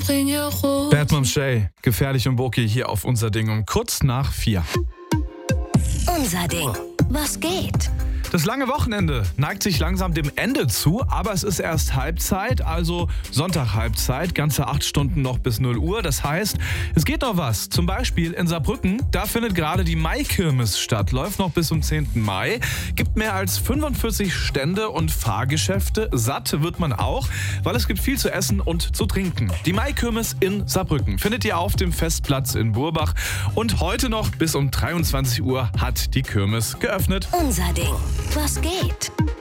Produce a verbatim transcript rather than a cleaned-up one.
bring ihr Ruhe. Batman Shay, Gefährlich und Boki hier auf Unser Ding um kurz nach vier. Unser Ding. Was geht? Das lange Wochenende neigt sich langsam dem Ende zu, aber es ist erst Halbzeit, also Sonntag-Halbzeit, ganze acht Stunden noch bis null Uhr. Das heißt, es geht noch was. Zum Beispiel in Saarbrücken, da findet gerade die Maikirmes statt, läuft noch bis zum zehnten Mai, gibt mehr als fünfundvierzig Stände und Fahrgeschäfte. Satt wird man auch, weil es gibt viel zu essen und zu trinken. Die Maikirmes in Saarbrücken findet ihr auf dem Festplatz in Burbach und heute noch bis um dreiundzwanzig Uhr hat die Kirmes geöffnet. Unser Ding. Was geht?